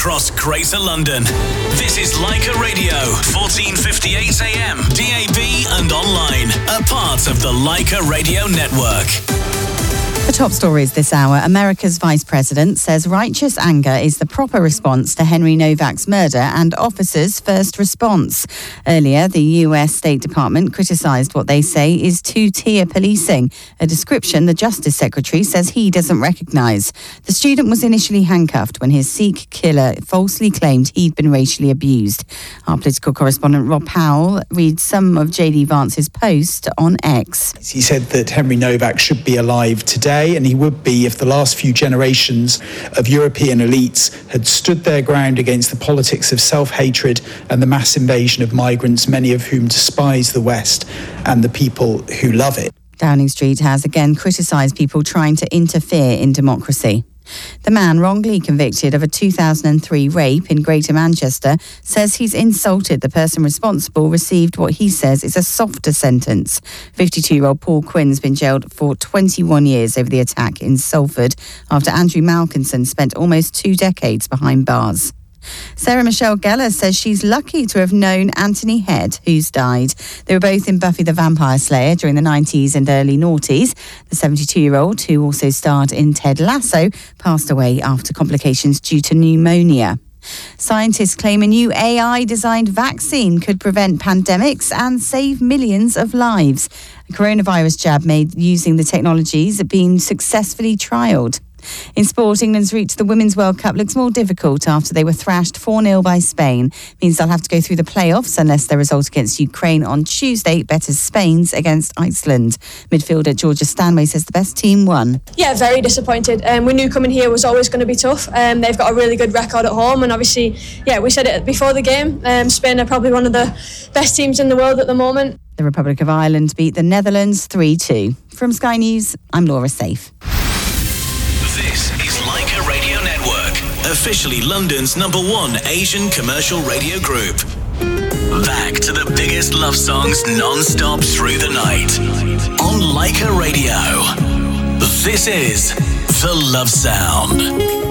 across Greater London. This is Leica Radio, 1458 AM, DAB and online. A part of the Leica Radio Network. The top stories this hour. America's Vice President says righteous anger is the proper response to Henry Novak's murder and officers' first response. Earlier, the US State Department criticised what they say is two-tier policing, a description the Justice Secretary says he doesn't recognise. The student was initially handcuffed when his Sikh killer falsely claimed he'd been racially abused. Our political correspondent Rob Powell reads some of J.D. Vance's post on X. He said that Henry Novak should be alive today, and he would be if the last few generations of European elites had stood their ground against the politics of self-hatred and the mass invasion of migrants, many of whom despise the West and the people who love it. Downing Street has again criticised people trying to interfere in democracy. The man wrongly convicted of a 2003 rape in Greater Manchester says he's insulted the person responsible received what he says is a softer sentence. 52-year-old Paul Quinn's been jailed for 21 years over the attack in Salford after Andrew Malkinson spent almost 2 decades behind bars. Sarah Michelle Gellar says she's lucky to have known Anthony Head, who's died. They were both in Buffy the Vampire Slayer during the 90s and early noughties. The 72-year-old, who also starred in Ted Lasso, passed away after complications due to pneumonia. Scientists claim a new AI-designed vaccine could prevent pandemics and save millions of lives. A coronavirus jab made using the technologies have been successfully trialled. In sport, England's route to the Women's World Cup looks more difficult after they were thrashed 4-0 by Spain. Means they'll have to go through the playoffs unless their result against Ukraine on Tuesday betters Spain's against Iceland. Midfielder Georgia Stanway says the best team won. Yeah, very disappointed. We knew coming here was always going to be tough. They've got a really good record at home, and obviously, we said it before the game. Spain are probably one of the best teams in the world at the moment. The Republic of Ireland beat the Netherlands 3-2. From Sky News, I'm Laura Safe. This is Leica Radio Network, officially London's #1 Asian commercial radio group. Back to the biggest love songs non-stop through the night. On Leica Radio, this is The Love Sound.